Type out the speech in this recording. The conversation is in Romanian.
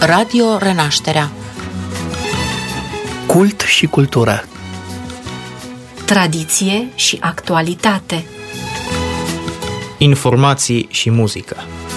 Radio Renașterea. Cult și cultură. Tradiție și actualitate. Informații și muzică.